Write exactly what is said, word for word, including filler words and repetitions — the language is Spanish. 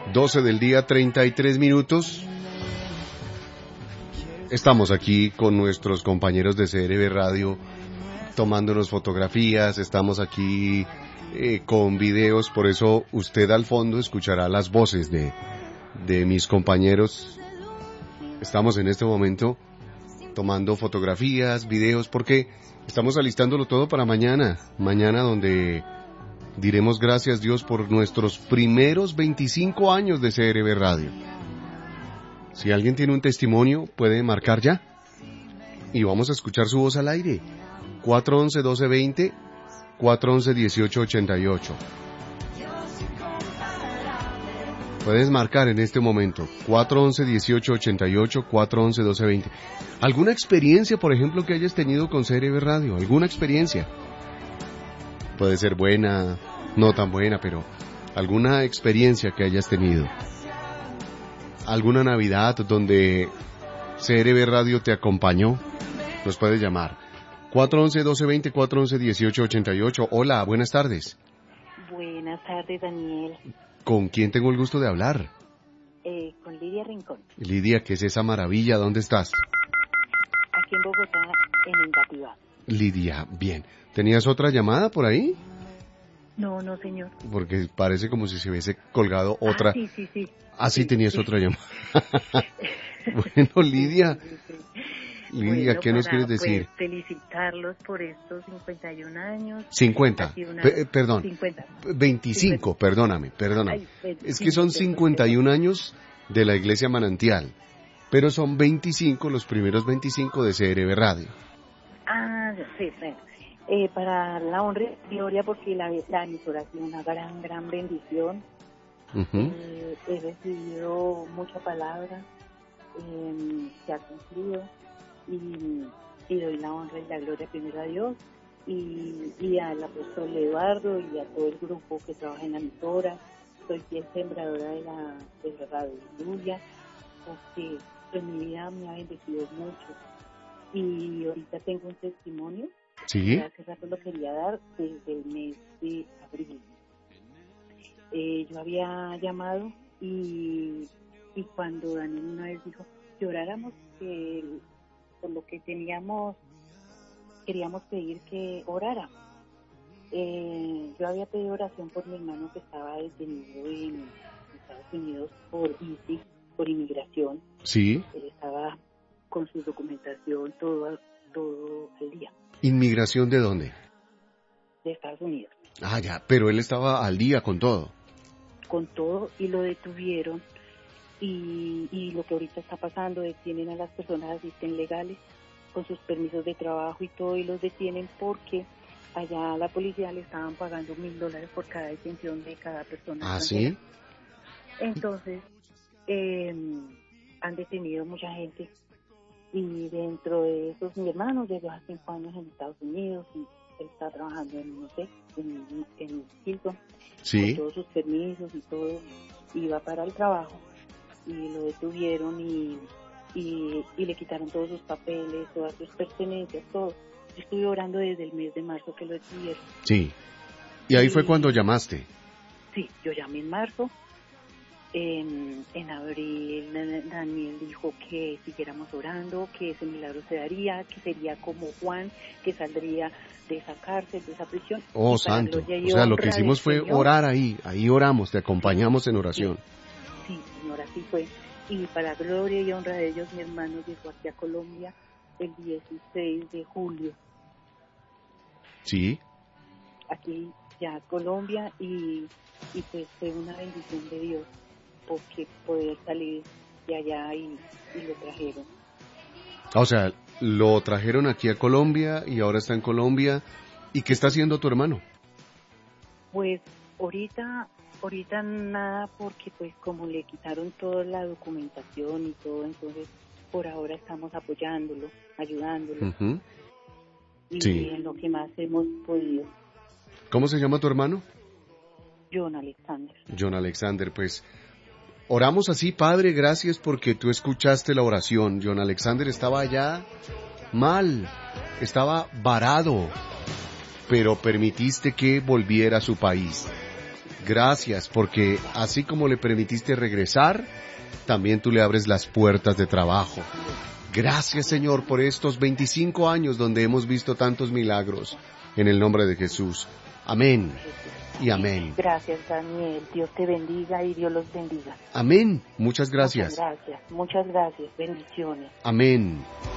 doce del día, treinta y tres minutos. Estamos aquí con nuestros compañeros de C R B Radio tomándonos fotografías, estamos aquí eh, con videos, por eso usted al fondo escuchará las voces de, de mis compañeros. Estamos en este momento tomando fotografías, videos, porque estamos alistándolo todo para mañana, mañana donde diremos gracias Dios por nuestros primeros veinticinco años de C R B Radio. Si alguien tiene un testimonio, puede marcar ya. Y vamos a escuchar su voz al aire. cuatro once, doce veinte, cuatro once, dieciocho ochenta y ocho. Puedes marcar en este momento. cuatro once, dieciocho ochenta y ocho, cuatro once, doce veinte. ¿Alguna experiencia, por ejemplo, que hayas tenido con C R B Radio? ¿Alguna experiencia? Puede ser buena, no tan buena, pero alguna experiencia que hayas tenido. ¿Alguna Navidad donde C R B Radio te acompañó? Nos puedes llamar. cuatro once, doce veinte, cuatro once, dieciocho ochenta y ocho. Hola, buenas tardes. Buenas tardes, Daniel. ¿Con quién tengo el gusto de hablar? Eh, con Lidia Rincón. Lidia, ¿qué es esa maravilla? ¿Dónde estás? Aquí en Bogotá, en Engativá. Lidia, bien. ¿Tenías otra llamada por ahí? No, no, señor. Porque parece como si se hubiese colgado otra. Ah, sí, sí, sí. Ah, sí, sí tenías sí. otra llamada. Bueno, Lidia. Sí, sí, sí. Lidia, bueno, ¿qué nos para, quieres decir? Pues, felicitarlos por estos cincuenta y un años. cincuenta. Una... P- perdón. cincuenta. veinticinco, cincuenta. perdóname, perdóname. Ay, veinticinco, es que son cincuenta y un años de la Iglesia Manantial, pero son veinticinco, los primeros veinticinco de C R B Radio. Ah, sí, sí. Eh, para la honra y gloria, porque la, la emisora ha sido una gran, gran bendición. Uh-huh. Eh, he recibido mucha palabra, eh, se ha cumplido, y, y doy la honra y la gloria primero a Dios y, y al apóstol Eduardo y a todo el grupo que trabaja en la emisora. Soy fiel sembradora de la, de la radio Aleluya, porque en mi vida me ha bendecido mucho. Y ahorita tengo un testimonio. ¿Sí? Hace rato lo quería dar desde el mes de abril. Eh, yo había llamado y, y cuando Daniel una vez dijo que oráramos que, por lo que teníamos, queríamos pedir que orara. Eh, yo había pedido oración por mi hermano que estaba detenido en Estados Unidos por I C I, por inmigración. Sí. Él estaba con su documentación todo, todo el día. ¿Inmigración de dónde? De Estados Unidos. Ah, ya, pero él estaba al día con todo. Con todo, y lo detuvieron, y, y lo que ahorita está pasando, detienen a las personas asisten legales con sus permisos de trabajo y todo, y los detienen porque allá a la policía le estaban pagando mil dólares por cada detención de cada persona. Ah, extranjera. ¿sí? Entonces, eh, han detenido mucha gente, y dentro de esos, mi hermano lleva hace cinco años en Estados Unidos, y él está trabajando en, no sé, en, en Hilton, Sí. con todos sus permisos y todo, iba para el trabajo, y lo detuvieron y, y, y le quitaron todos sus papeles, todas sus pertenencias, todo. Yo estuve orando desde el mes de marzo que lo detuvieron. Sí. Y ahí y, fue cuando llamaste. Sí, yo llamé en marzo. En, en abril Daniel dijo que siguiéramos orando, que ese milagro se daría, que sería como Juan, que saldría de esa cárcel, de esa prisión. Oh, santo. O sea, lo que hicimos fue Señor, orar ahí, ahí oramos, te acompañamos en oración. Sí, sí, señora, así fue. Y para gloria y honra de Dios, mi hermano llegó aquí a Colombia el dieciséis de julio. Sí. Aquí ya a Colombia, y, y pues fue una bendición de Dios, porque poder salir de allá y, y lo trajeron. O sea, lo trajeron aquí a Colombia y ahora está en Colombia. ¿Y qué está haciendo tu hermano? Pues ahorita, ahorita nada, porque pues como le quitaron toda la documentación y todo, entonces por ahora estamos apoyándolo, ayudándolo. Uh-huh. Y sí. en lo que más hemos podido. ¿Cómo se llama tu hermano? John Alexander. John Alexander, pues oramos así, Padre, gracias porque tú escuchaste la oración. John Alexander estaba allá mal, estaba varado, pero permitiste que volviera a su país. Gracias, porque así como le permitiste regresar, también tú le abres las puertas de trabajo. Gracias, Señor, por estos veinticinco años donde hemos visto tantos milagros. En el nombre de Jesús. Amén y amén. Gracias, Daniel. Dios te bendiga y Dios los bendiga. Amén. Muchas gracias. Muchas gracias. Muchas gracias. Bendiciones. Amén.